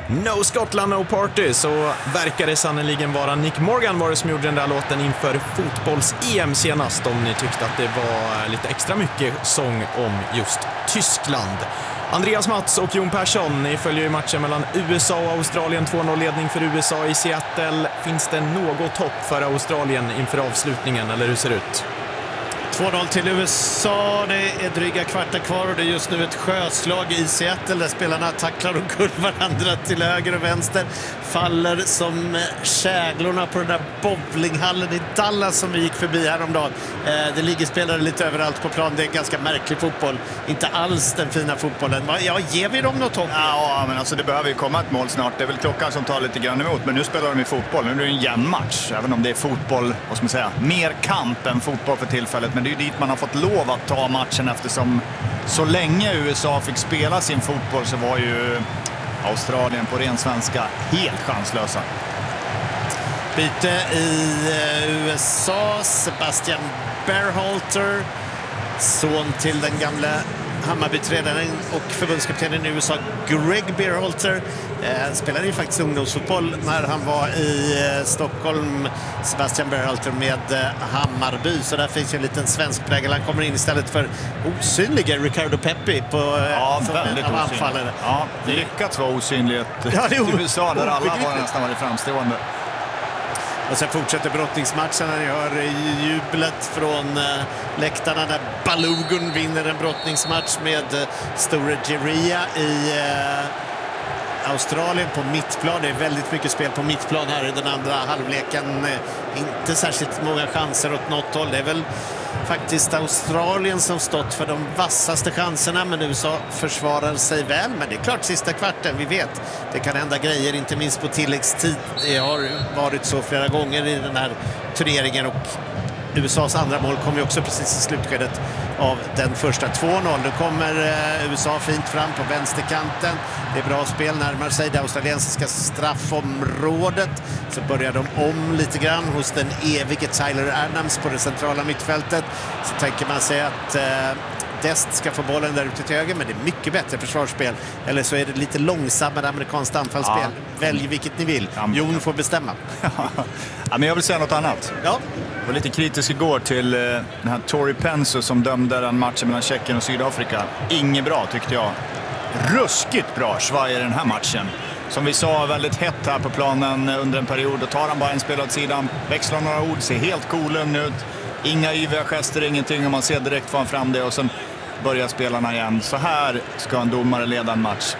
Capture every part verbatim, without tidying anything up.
No Scotland, no party, så verkar det sannoliken vara Nick Morgan var det som gjorde den där låten inför fotbolls-E M senast, om ni tyckte att det var lite extra mycket sång om just Tyskland. Andreas Mats och Jon Persson, ni följer ju matchen mellan U S A och Australien, två noll-ledning för U S A i Seattle. Finns det något hopp för Australien inför avslutningen, eller hur ser det ut? två noll till U S A, det är dryga kvartar kvar och det är just nu ett sjöslag i Seattle där spelarna tacklar och kulvar varandra till höger och vänster. Faller som käglorna på den där bowlinghallen i Dallas som vi gick förbi häromdagen. Eh, det ligger spelare lite överallt på plan, det är en ganska märklig fotboll. Inte alls den fina fotbollen. Ja, ger vi dem något hopp? Ja, men alltså det behöver ju komma ett mål snart. Det är väl klockan som tar lite grann emot, men nu spelar de i fotboll. Nu är det en jämn match, även om det är fotboll, vad ska man säga, mer kamp än fotboll för tillfället. Men det är ju dit man har fått lov att ta matchen, eftersom så länge U S A fick spela sin fotboll så var ju Australien på ren svenska helt chanslösa. Byte i U S A, Sebastian Berhalter, son till den gamla Hammarby-tränaren och förbundskaptenen i U S A Greg Berhalter. Eh, spelade ju faktiskt ungdomsfotboll när han var i eh, Stockholm, Sebastian Berhalter, med eh, Hammarby. Så där finns ju en liten svensk prägel. Han kommer in istället för osynliga Ricardo Pepi på eh, ja, som väldigt en av osynlig. anfallare. Ja, det lyckats vara osynligt ja, det är i U S A där alla var nästan varit framstående. Och sen fortsätter brottningsmatchen när ni hör jublet från eh, läktarna när Balogun vinner en brottningsmatch med eh, Store Geria i eh, Australien på mittplan. Det är väldigt mycket spel på mittplan här i den andra halvleken. Eh, inte särskilt många chanser åt något håll. Det är väl faktiskt Australien som stått för de vassaste chanserna, men U S A försvarar sig väl. Men det är klart, sista kvarten, vi vet, det kan hända grejer, inte minst på tilläggstid. Det har varit så flera gånger i den här turneringen, och U S A:s andra mål kom ju också precis i slutskedet av den första. Två noll. Nu kommer U S A fint fram på vänsterkanten. Det är bra spel, närmar sig det australiensiska straffområdet. Så börjar de om lite grann hos den evige Tyler Adams på det centrala mittfältet. Så tänker man sig att eh, Dest ska få bollen där ute till höger, men det är mycket bättre försvarsspel. Eller så är det lite långsammare amerikanskt anfallsspel. Ja. Välj vilket ni vill. Ja. Jon får bestämma. Ja, men jag vill säga något annat. Ja. Jag var lite kritisk igår till eh, den här Tory Penso som dömde den matchen mellan Tjeckien och Sydafrika. Inget bra, tyckte jag. Ruskigt bra Sverige i den här matchen. Som vi sa, väldigt hett här på planen under en period. Då tar han bara en spel åt sidan, växlar några ord, ser helt cool ut. Inga yviga gester, ingenting, och man ser direkt från fram det, och sen börjar spelarna igen. Så här ska en domare leda en match.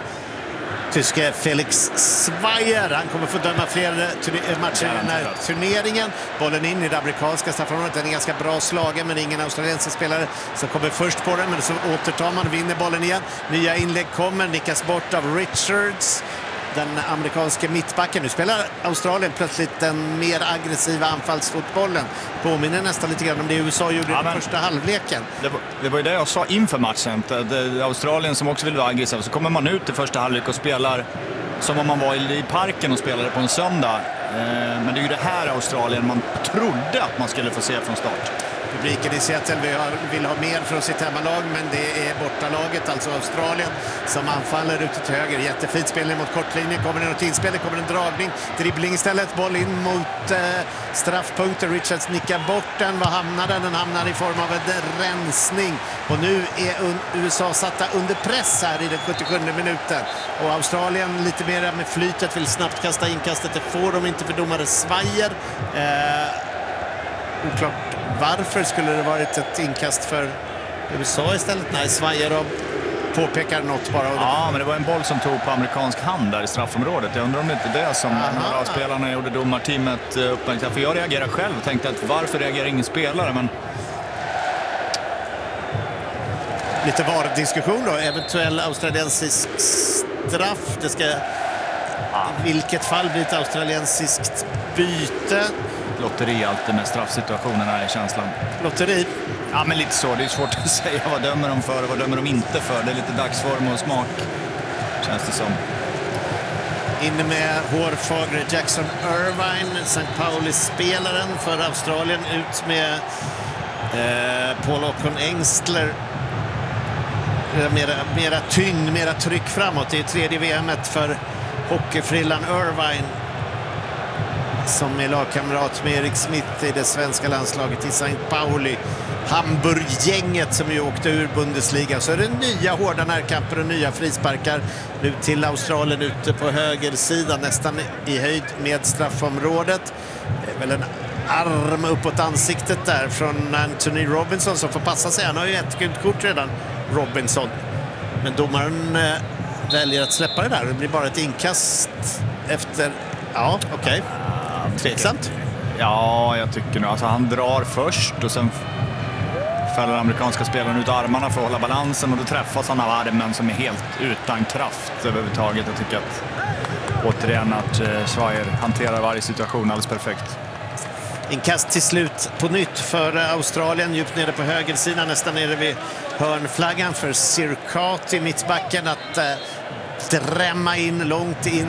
Tyske Felix Zweier, han kommer få döma fler matcher i den här turneringen. Bollen in i det amerikanska straffområdet, den är ganska bra slagen, men ingen australiensisk spelare som kommer först på den, men så återtar man, vinner bollen igen. Nya inlägg kommer, nickas bort av Richards, den amerikanska mittbacken. Nu spelar Australien plötsligt den mer aggressiva anfallsfotbollen. Påminner nästan lite grann om det U S A gjorde ja, i den första halvleken. Det var, det var ju det jag sa inför matchen. Det, Australien som också vill vara aggressiv. Så kommer man ut i första halvlek och spelar som om man var i parken och spelade på en söndag. Men det är ju det här Australien man trodde att man skulle få se från start. Publiken i Seattle vill ha mer från sitt hemmalag, men det är bortalaget, alltså Australien, som anfaller ute till höger. Jättefint spelning mot kortlinjen, kommer det något inspel, det kommer en dragning, dribbling istället, boll in mot eh, straffpunkter. Richards nickar bort den. Vad hamnar den? Den hamnar i form av en rensning, och nu är U S A satta under press här i den sjuttiosjunde minuten, och Australien lite mer med flytet vill snabbt kasta inkastet. Det får de inte för domare Zweier. eh, oklart varför skulle det varit ett inkast för U S A istället? Nej, Zweier påpekar något bara. Ja, men det var en boll som tog på amerikansk hand där i straffområdet. Jag undrar om det inte är det som Aha. några av spelarna gjorde domarteamet uppmärksamma. För jag reagerar själv och tänkte att varför reagerar ingen spelare? Men lite VAR-diskussion då. Eventuell australiensisk straff. Det ska i vilket fall blir ett australiensiskt byte. Lotteri alltid med straffsituationerna i känslan. Lotteri? Ja, men lite så. Det är svårt att säga vad dömer de för och vad dömer de inte för. Det är lite dagsform och smak, känns det som. In med hårfagre Jackson Irvine, Sankt Pauli-spelaren för Australien. Ut med eh, Paul Ocon-Engstler. Mera, mera tyngd, mera tryck framåt. Det är tredje V M-et för hockeyfrillan Irvine som är lagkamrat med Erik Smith i det svenska landslaget i Sankt Pauli. Hamburggänget som ju åkte ur Bundesliga. Så är det nya hårda närkamper och nya frisparkar nu till Australien ute på högersidan, nästan i höjd med straffområdet. Det är väl en arm uppåt ansiktet där från Anthony Robinson som får passa sig. Han har ju ett gult kort redan, Robinson. Men domaren eh, väljer att släppa det där. Det blir bara ett inkast efter... Ja, okej. Okay. Tveksamt. Ja, jag tycker nog. Alltså, han drar först och sen fäller amerikanska spelaren ut armarna för att hålla balansen och då träffas han av armen som är helt utan kraft överhuvudtaget. Jag tycker att återigen att eh, Schweier hanterar varje situation alldeles perfekt. Inkast till slut på nytt för Australien, djupt nere på högersidan, nästan nere vid hörnflaggan för Sirkati, mittbacken, att eh, drämma in långt in